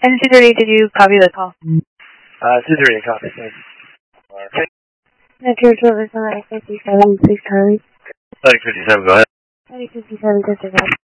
And 230, did you copy the call? 230, copy, thanks. Metro 12 is on 57, please Charlie. 57, go ahead. 57, disregard.